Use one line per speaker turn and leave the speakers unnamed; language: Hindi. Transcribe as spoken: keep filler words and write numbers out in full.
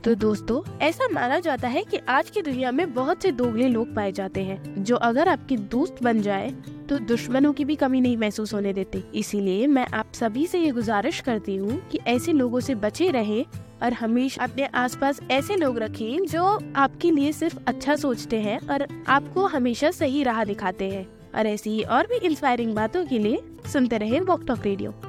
तो दोस्तों, ऐसा माना जाता है कि आज की दुनिया में बहुत से दोगले लोग पाए जाते हैं जो अगर आपके दोस्त बन जाए तो दुश्मनों की भी कमी नहीं महसूस होने देते। इसीलिए मैं आप सभी से ये गुजारिश करती हूँ कि ऐसे लोगों से बचे रहें और हमेशा अपने आसपास ऐसे लोग रखें जो आपके लिए सिर्फ अच्छा सोचते हैं और आपको हमेशा सही राह दिखाते हैं। और ऐसी ही और भी इंस्पायरिंग बातों के लिए सुनते रहें वॉक टॉक रेडियो।